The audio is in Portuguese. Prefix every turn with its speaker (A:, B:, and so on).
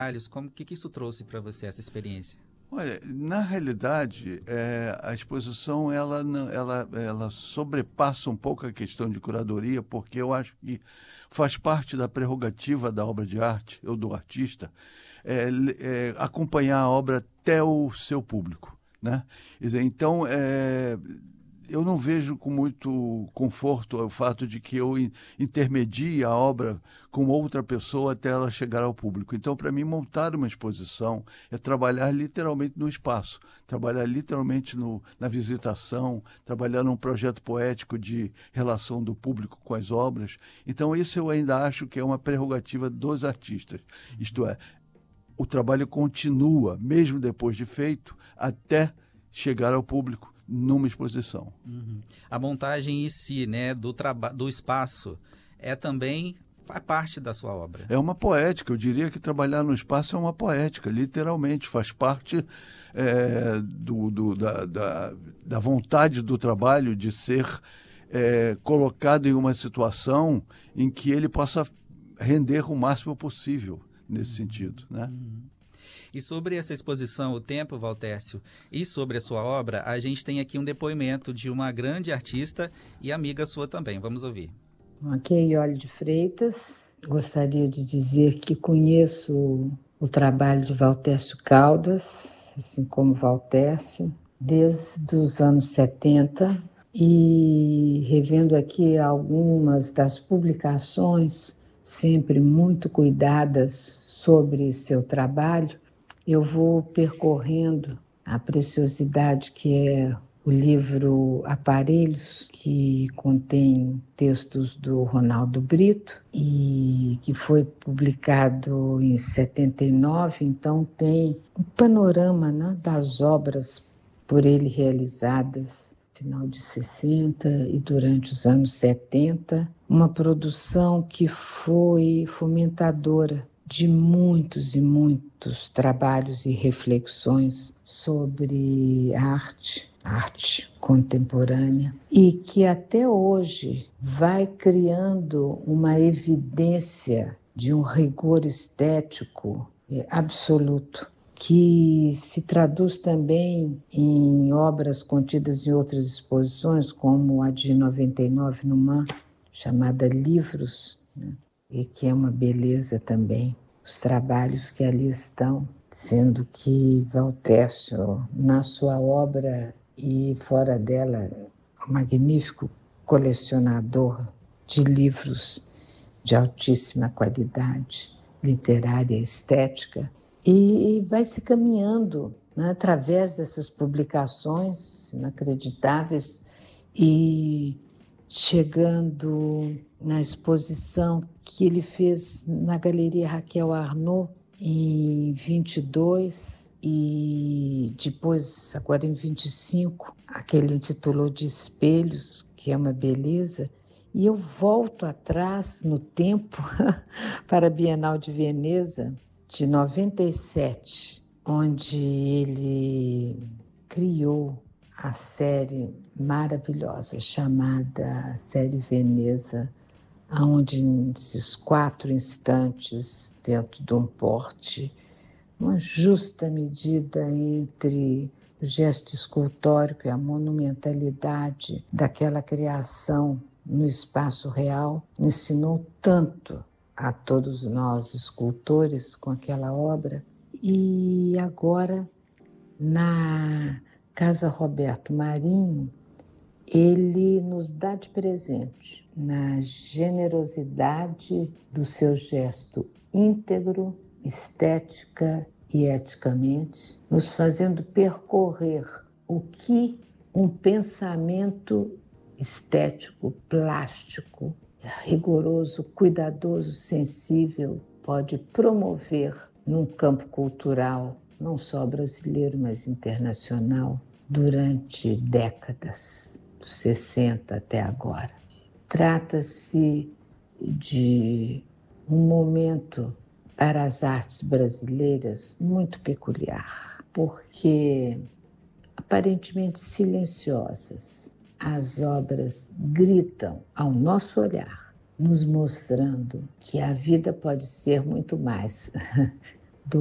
A: Como que isso trouxe para você, essa experiência?
B: Olha, na realidade, a exposição ela sobrepassa um pouco a questão de curadoria, porque eu acho que faz parte da prerrogativa da obra de arte, ou do artista, acompanhar a obra até o seu público, né? Quer dizer, então, eu não vejo com muito conforto o fato de que eu intermedie a obra com outra pessoa até ela chegar ao público. Então, para mim, montar uma exposição é trabalhar literalmente no espaço, trabalhar literalmente na visitação, trabalhar num projeto poético de relação do público com as obras. Então, isso eu ainda acho que é uma prerrogativa dos artistas. Isto é, o trabalho continua, mesmo depois de feito, até chegar ao público numa exposição.
A: Uhum. A montagem em si, né, do espaço, também faz parte da sua obra.
B: É uma poética, eu diria que trabalhar no espaço é uma poética, literalmente, faz parte da vontade do trabalho de ser colocado em uma situação em que ele possa render o máximo possível nesse sentido, né?
A: Uhum. E sobre essa exposição, o tempo, Valtércio, e sobre a sua obra, a gente tem aqui um depoimento de uma grande artista e amiga sua também. Vamos ouvir.
C: Aqui é Iole de Freitas. Gostaria de dizer que conheço o trabalho de Valtércio Caldas, assim como Valtércio, desde os anos 70, e revendo aqui algumas das publicações, sempre muito cuidadas sobre seu trabalho, eu vou percorrendo a preciosidade que é o livro Aparelhos, que contém textos do Ronaldo Brito e que foi publicado em 79, então tem um panorama, né, das obras por ele realizadas no final de 60 e durante os anos 70, uma produção que foi fomentadora de muitos e muitos trabalhos e reflexões sobre arte contemporânea, e que até hoje vai criando uma evidência de um rigor estético absoluto, que se traduz também em obras contidas em outras exposições, como a de 99 no MAM, chamada Livros, né? E que é uma beleza também, os trabalhos que ali estão, sendo que Valtércio, na sua obra e fora dela, um magnífico colecionador de livros de altíssima qualidade literária e estética, e vai se caminhando, né, através dessas publicações inacreditáveis e chegando na exposição que ele fez na Galeria Raquel Arnaud em 22 e depois, agora em 25, aquele intitulou de Espelhos, que é uma beleza, e eu volto atrás no tempo para a Bienal de Veneza de 97, onde ele criou a série maravilhosa chamada Série Veneza, onde nesses 4 instantes, dentro de um porte, uma justa medida entre o gesto escultórico e a monumentalidade daquela criação no espaço real, ensinou tanto a todos nós escultores com aquela obra. E agora, na Casa Roberto Marinho, ele nos dá de presente, na generosidade do seu gesto íntegro, estética e eticamente, nos fazendo percorrer o que um pensamento estético, plástico, rigoroso, cuidadoso, sensível pode promover num campo cultural, não só brasileiro, mas internacional, durante décadas, dos 60 até agora. Trata-se de um momento para as artes brasileiras muito peculiar, porque aparentemente silenciosas, as obras gritam ao nosso olhar, nos mostrando que a vida pode ser muito mais